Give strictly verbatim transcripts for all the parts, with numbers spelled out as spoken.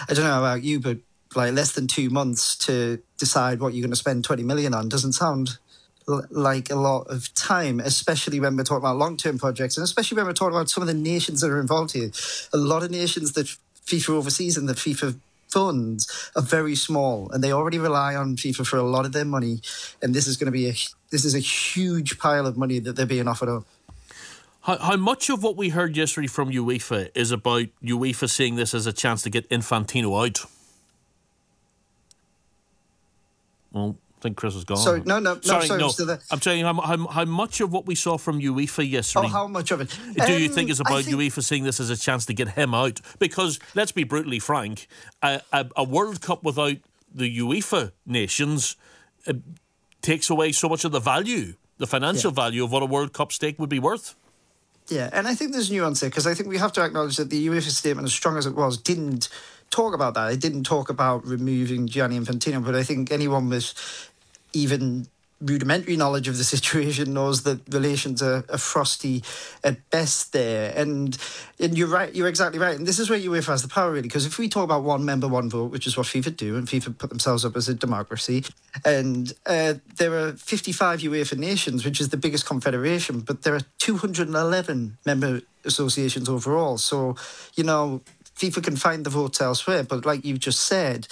I don't know about you, but like less than two months to decide what you're going to spend twenty million on doesn't sound l- like a lot of time, especially when we're talking about long-term projects, and especially when we're talking about some of the nations that are involved here. A lot of nations that FIFA oversees and that FIFA funds are very small, and they already rely on FIFA for a lot of their money. And this is going to be a this is a huge pile of money that they're being offered up. How, how much of what we heard yesterday from UEFA is about UEFA seeing this as a chance to get Infantino out? Well, I think Chris is gone. Sorry, no, no, no. Sorry, sorry, no. I'm still there. I'm telling you how, how, how much of what we saw from UEFA yesterday. Oh, how much of it? Do you Um, think is I about think- UEFA seeing this as a chance to get him out? Because let's be brutally frank, a, a, a World Cup without the UEFA nations uh, takes away so much of the value, the financial Yeah. value of what a World Cup stake would be worth. Yeah, and I think there's nuance there, because I think we have to acknowledge that the UEFA statement, as strong as it was, didn't talk about that. It didn't talk about removing Gianni Infantino, but I think anyone with even rudimentary knowledge of the situation knows that relations are, are frosty at best there. And and you're right, you're exactly right. And this is where UEFA has the power, really, because if we talk about one member, one vote, which is what FIFA do, and FIFA put themselves up as a democracy, and uh, there are fifty-five UEFA nations, which is the biggest confederation, but there are two hundred eleven member associations overall. So, you know, FIFA can find the votes elsewhere, but like you've just said,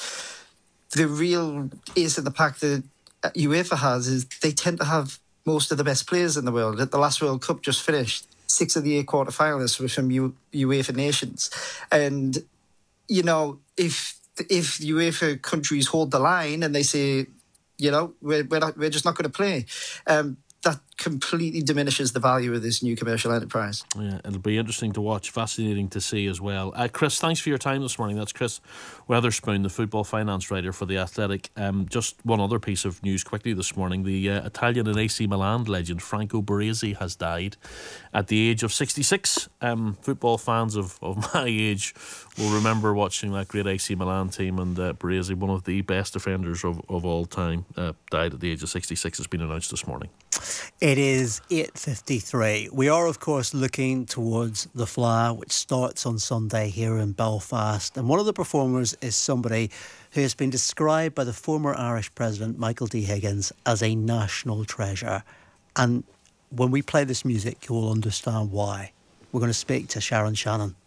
the real ace in the pack that UEFA has is they tend to have most of the best players in the world. At the last World Cup just finished, six of the eight quarterfinalists were from U- UEFA nations. And, you know, if if UEFA countries hold the line and they say, you know, we're, we're, not, we're just not going to play, um, that completely diminishes the value of this new commercial enterprise. Yeah, it'll be interesting to watch, fascinating to see as well. Uh, Chris, thanks for your time this morning. That's Chris Weatherspoon, the football finance writer for The Athletic. Um, just one other piece of news quickly this morning. The uh, Italian and A C Milan legend Franco Baresi has died at the age of sixty-six. Um, football fans of, of my age will remember watching that great A C Milan team, and uh, Baresi, one of the best defenders of, of all time, uh, died at the age of sixty-six. Has been announced this morning. It is eight fifty-three. We are, of course, looking towards the Fleadh, which starts on Sunday here in Belfast. And one of the performers is somebody who has been described by the former Irish President, Michael D. Higgins, as a national treasure. And when we play this music, you will understand why. We're going to speak to Sharon Shannon.